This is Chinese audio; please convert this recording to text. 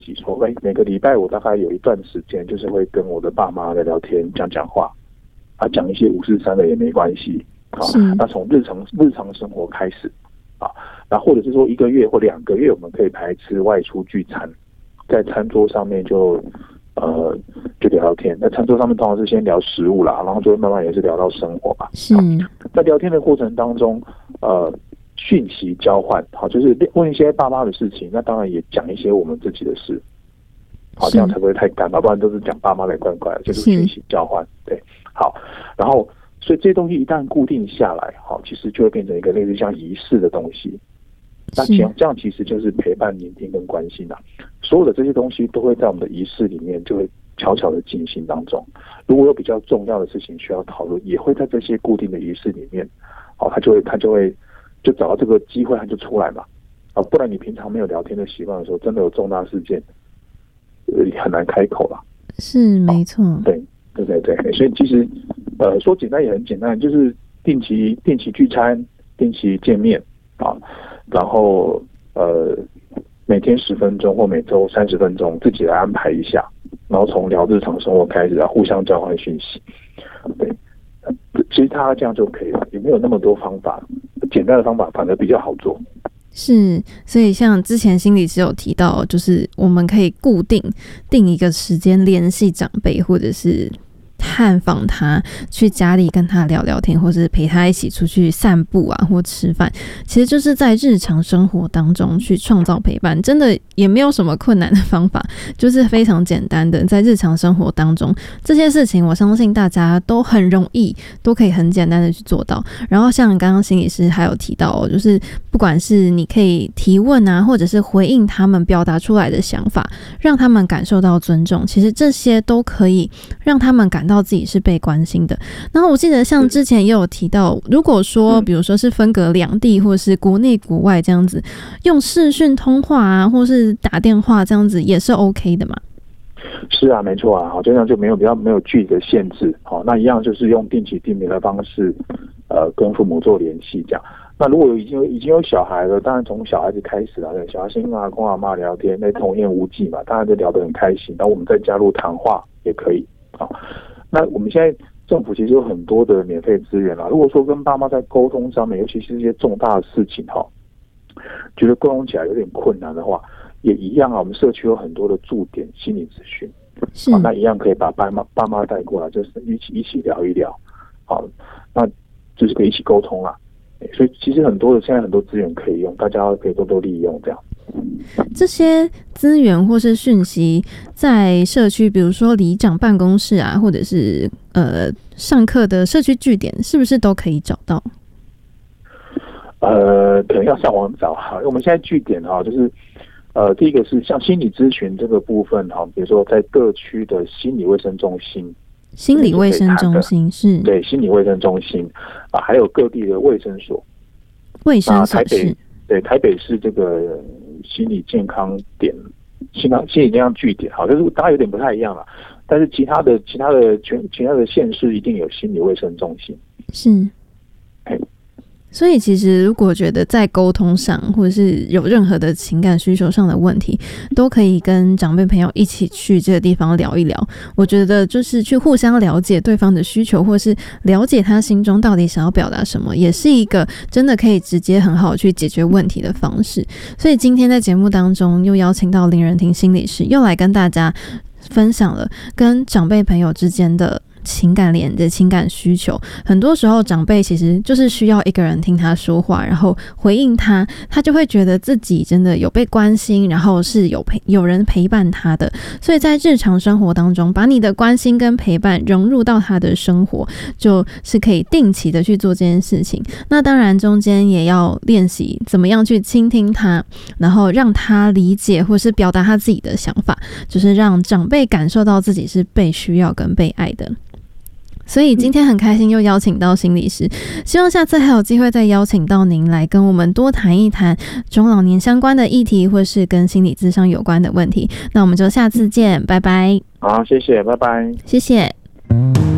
说，每个礼拜我大概有一段时间，就是会跟我的爸妈来聊天，讲话，讲一些五四三的也没关系，那从日常生活开始，那或者是说1个月或2个月，我们可以排斥外出聚餐，在餐桌上面就聊天。那餐桌上面通常是先聊食物啦，然后就会慢慢也是聊到生活嘛。在聊天的过程当中，讯息交换，就是问一些爸妈的事情，那当然也讲一些我们自己的事，这样才不会太干，不然都是讲爸妈的怪怪的，就是讯息交换。对，好，然后所以这些东西一旦固定下来，其实就会变成一个类似像仪式的东西。那这样其实就是陪伴、聆听跟关心所有的这些东西都会在我们的仪式里面就会悄悄的进行当中。如果有比较重要的事情需要讨论，也会在这些固定的仪式里面，他就会就找到这个机会，他就出来嘛。不然你平常没有聊天的习惯的时候，真的有重大事件，很难开口啦。 是，没错。 对，所以其实说简单也很简单，就是定期聚餐，定期见面然后每天10分钟或每周30分钟自己来安排一下，然后从聊日常生活开始互相交换讯息。对，其实他这样就可以了，也没有那么多方法，简单的方法反而比较好做。 是，所以像之前心理师有提到，就是我们可以定一个时间联系长辈，或者是探访他，去家里跟他聊聊天，或是陪他一起出去散步或吃饭，其实就是在日常生活当中去创造陪伴，真的也没有什么困难的方法，就是非常简单的在日常生活当中这些事情，我相信大家都很容易都可以很简单的去做到。然后像刚刚心理师还有提到就是不管是你可以提问或者是回应他们表达出来的想法，让他们感受到尊重，其实这些都可以让他们感到自己是被关心的。然后我记得像之前也有提到，如果说比如说是分隔两地，或是国内国外这样子，用视讯通话或是打电话这样子也是 OK 的嘛？ 是啊，没错啊，这样就比较没有距离的限制。那一样就是用定期定名的方式，跟父母做联系这样。那如果已经有小孩了，当然从小孩子开始小孩先跟阿公阿嬷聊天，那童言无忌嘛，大家就聊得很开心。然后我们再加入谈话也可以。那我们现在政府其实有很多的免费资源啦。如果说跟爸妈在沟通上面，尤其是一些重大的事情觉得沟通起来有点困难的话，也一样我们社区有很多的驻点心理咨询，那一样可以把爸妈带过来，就是一起聊一聊，那就是可以一起沟通啦。所以其实现在很多资源可以用，大家可以多多利用这样。 这些资源或是讯息在社区，比如说里长办公室或者是上课的社区据点，是不是都可以找到？ 可能要上网找。我们现在据点就是第一个是像心理咨询这个部分比如说在各区的心理卫生中心。 心理卫生中心是对心理卫生中心还有各地的卫生所。 卫生所是台北市这个心理健康点、心理健康据点，就是当然有点不太一样了。但是其他的县市一定有心理卫生中心。 是。所以其实如果觉得在沟通上或者是有任何的情感需求上的问题，都可以跟长辈朋友一起去这个地方聊一聊。我觉得就是去互相了解对方的需求，或是了解他心中到底想要表达什么，也是一个真的可以直接很好去解决问题的方式。所以今天在节目当中又邀请到林仁庭心理师，又来跟大家分享了跟长辈朋友之间的情感连的情感需求。很多时候长辈其实就是需要一个人听他说话，然后回应他，他就会觉得自己真的有被关心，然后是有人陪伴他的。所以在日常生活当中，把你的关心跟陪伴融入到他的生活，就是可以定期的去做这件事情。那当然中间也要练习怎么样去倾听他，然后让他理解或是表达他自己的想法，就是让长辈感受到自己是被需要跟被爱的。所以今天很开心又邀请到心理师，希望下次还有机会再邀请到您来跟我们多谈一谈中老年相关的议题，或是跟心理咨商有关的问题。那我们就下次见，拜拜。 好，谢谢，拜拜。 谢谢。